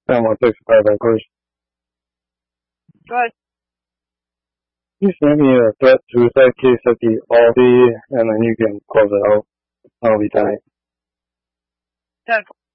Sam, I'll take a clarifying question. Go ahead. You send me a threat suicide case at the Aldi, and then you can close it out. I'll be tight. 10